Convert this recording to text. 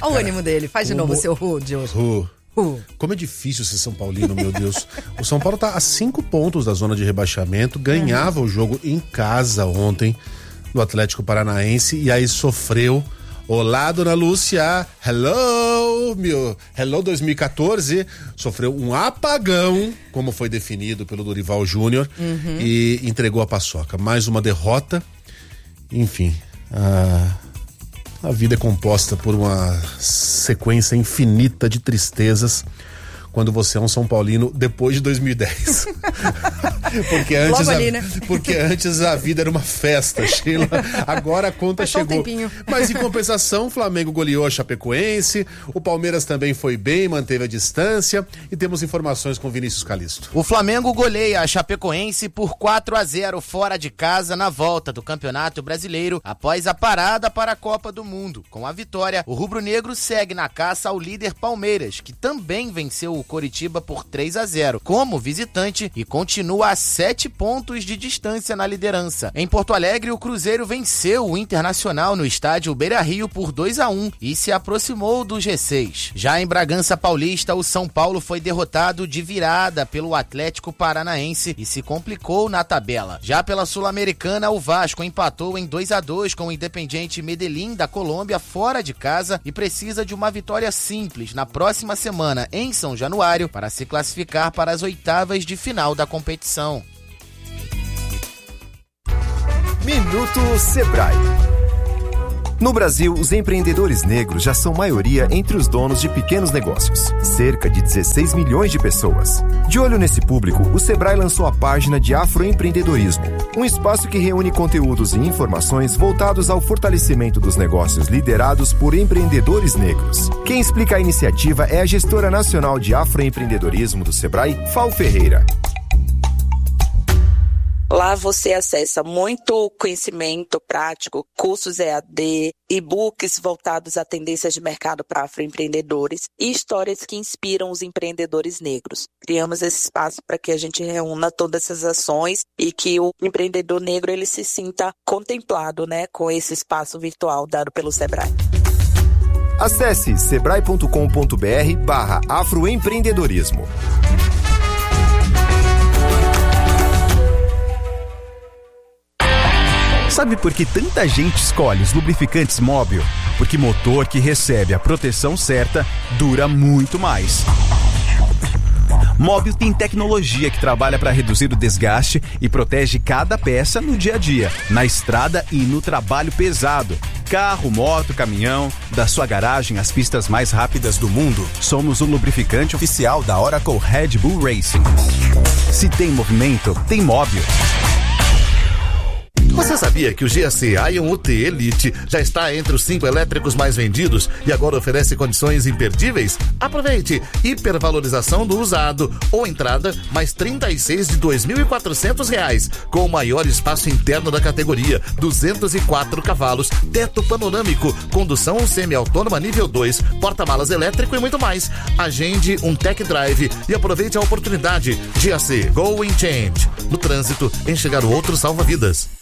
Olha o ânimo dele. Faz de novo o seu Ru de hoje. Como é difícil ser São Paulino, meu Deus. O São Paulo tá a 5 pontos da zona de rebaixamento, ganhava o jogo em casa ontem do Atlético Paranaense e aí sofreu. Olá, dona Lúcia, hello 2014, sofreu um apagão, como foi definido pelo Dorival Júnior, e entregou a paçoca. Mais uma derrota, enfim, a vida é composta por uma sequência infinita de tristezas quando você é um São Paulino depois de 2010. Porque antes a vida era uma festa, Sheila. Agora a conta chegou. Mas em compensação, o Flamengo goleou a Chapecoense, o Palmeiras também foi bem, manteve a distância e temos informações com Vinícius Calisto. O Flamengo goleia a Chapecoense por 4-0 fora de casa na volta do Campeonato Brasileiro após a parada para a Copa do Mundo. Com a vitória, o rubro-negro segue na caça ao líder Palmeiras, que também venceu o Coritiba por 3-0 como visitante e continua a 7 pontos de distância na liderança. Em Porto Alegre, o Cruzeiro venceu o Internacional no estádio Beira-Rio por 2-1 e se aproximou do G6. Já em Bragança Paulista, o São Paulo foi derrotado de virada pelo Atlético Paranaense e se complicou na tabela. Já pela Sul-Americana, o Vasco empatou em 2-2 com o Independiente Medellín da Colômbia fora de casa e precisa de uma vitória simples na próxima semana em São Januário para se classificar para as oitavas de final da competição. Minuto Sebrae. No Brasil, os empreendedores negros já são maioria entre os donos de pequenos negócios, cerca de 16 milhões de pessoas. De olho nesse público, o Sebrae lançou a página de Afroempreendedorismo, um espaço que reúne conteúdos e informações voltados ao fortalecimento dos negócios liderados por empreendedores negros. Quem explica a iniciativa é a gestora nacional de Afroempreendedorismo do Sebrae, Fal Ferreira. Lá você acessa muito conhecimento prático, cursos EAD, e-books voltados a tendências de mercado para afroempreendedores e histórias que inspiram os empreendedores negros. Criamos esse espaço para que a gente reúna todas essas ações e que o empreendedor negro ele se sinta contemplado, né, com esse espaço virtual dado pelo Sebrae. Acesse sebrae.com.br/afroempreendedorismo. Sabe por que tanta gente escolhe os lubrificantes Móbil? Porque motor que recebe a proteção certa dura muito mais. Móbil tem tecnologia que trabalha para reduzir o desgaste e protege cada peça no dia a dia, na estrada e no trabalho pesado. Carro, moto, caminhão, da sua garagem às pistas mais rápidas do mundo, somos o lubrificante oficial da Oracle Red Bull Racing. Se tem movimento, tem Móbil. Você sabia que o GAC Ion UT Elite já está entre os 5 elétricos mais vendidos e agora oferece condições imperdíveis? Aproveite! Hipervalorização do usado ou entrada mais 36 de R$ 2.400, com o maior espaço interno da categoria, 204 cavalos, teto panorâmico, condução semi-autônoma nível 2, porta-malas elétrico e muito mais. Agende um Tech Drive e aproveite a oportunidade. GAC Go and Change. No trânsito, enxergar o outro salva vidas.